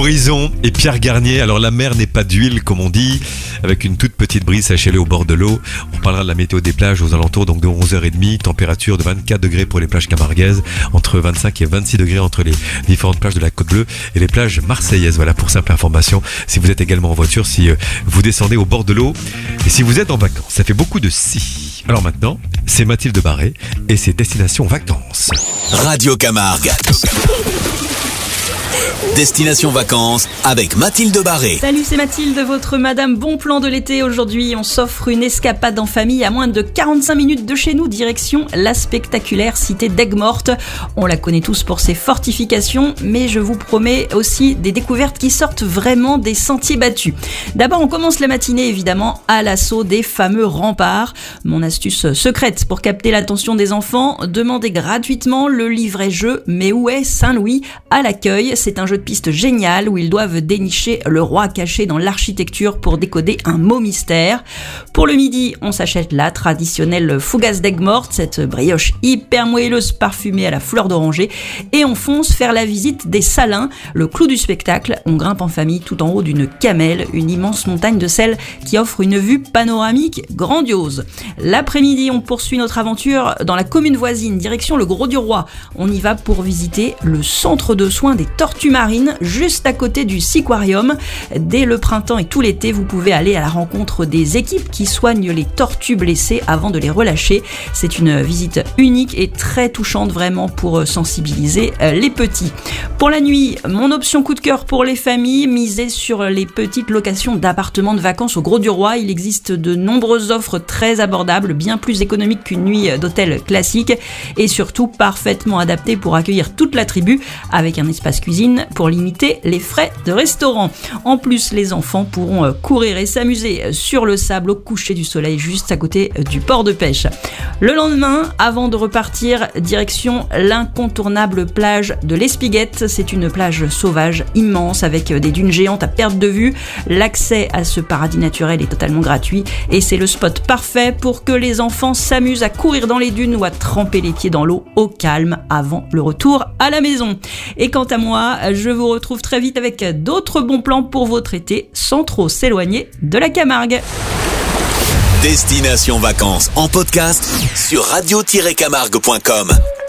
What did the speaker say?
l'horizon et Pierre Garnier. Alors la mer n'est pas d'huile comme on dit, avec une toute petite brise, sachez-le, au bord de l'eau. On parlera de la météo des plages aux alentours donc de 11h30, température de 24 degrés pour les plages camarguaises, entre 25 et 26 degrés entre les différentes plages de la Côte Bleue et les plages marseillaises. Voilà pour simple information, si vous êtes également en voiture, si vous descendez au bord de l'eau et si vous êtes en vacances. Ça fait beaucoup de si. Alors maintenant, c'est Mathilde Barré et ses destinations vacances. Radio Camargue. Destination vacances avec Mathilde Barré. Salut, c'est Mathilde, votre madame bon plan de l'été. Aujourd'hui, on s'offre une escapade en famille à moins de 45 minutes de chez nous, direction la spectaculaire cité d'Aigues-Mortes. On la connaît tous pour ses fortifications, mais je vous promets aussi des découvertes qui sortent vraiment des sentiers battus. D'abord, on commence la matinée évidemment à l'assaut des fameux remparts. Mon astuce secrète pour capter l'attention des enfants, demandez gratuitement le livret jeu Mais où est Saint-Louis à l'accueil. C'est un jeu de piste génial où ils doivent dénicher le roi caché dans l'architecture pour décoder un mot mystère. Pour le midi, on s'achète la traditionnelle fougasse d'Aigues-Mortes, cette brioche hyper moelleuse parfumée à la fleur d'oranger, et on fonce faire la visite des Salins, le clou du spectacle. On grimpe en famille tout en haut d'une camelle, une immense montagne de sel qui offre une vue panoramique grandiose. L'après-midi, on poursuit notre aventure dans la commune voisine, direction le Gros du Roi. On y va pour visiter le centre de soins des tortues marines, juste à côté du Siquarium. Dès le printemps et tout l'été, vous pouvez aller à la rencontre des équipes qui soignent les tortues blessées avant de les relâcher. C'est une visite unique et très touchante vraiment pour sensibiliser les petits. Pour la nuit, mon option coup de cœur pour les familles, misez sur les petites locations d'appartements de vacances au Gros du Roi. Il existe de nombreuses offres très abordables, bien plus économiques qu'une nuit d'hôtel classique et surtout parfaitement adaptées pour accueillir toute la tribu avec un espace cuisine pour limiter les frais de restaurant. En plus, les enfants pourront courir et s'amuser sur le sable au coucher du soleil juste à côté du port de pêche. Le lendemain, avant de repartir, direction l'incontournable plage de l'Espiguette. C'est une plage sauvage immense avec des dunes géantes à perte de vue. L'accès à ce paradis naturel est totalement gratuit et c'est le spot parfait pour que les enfants s'amusent à courir dans les dunes ou à tremper les pieds dans l'eau au calme avant le retour à la maison. Et quant à moi, je vous retrouve très vite avec d'autres bons plans pour votre été sans trop s'éloigner de la Camargue. Destination vacances en podcast sur radio-camargue.com.